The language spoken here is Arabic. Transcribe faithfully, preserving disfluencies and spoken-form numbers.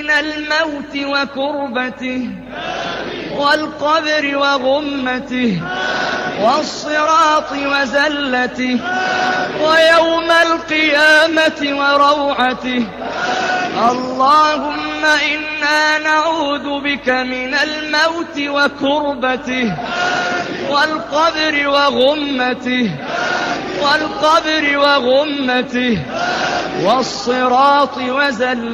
من الموت وكربته والقبر وغمته والصراط وزلته ويوم القيامة وروعته. اللهم إنا نعوذ بك من الموت وكربته والقبر وغمته والقبر وغمته والصراط وزلته